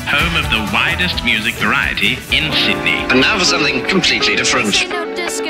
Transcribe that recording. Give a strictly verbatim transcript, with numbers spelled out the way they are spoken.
home of the widest music variety in Sydney. And now for something completely different. Say no disco.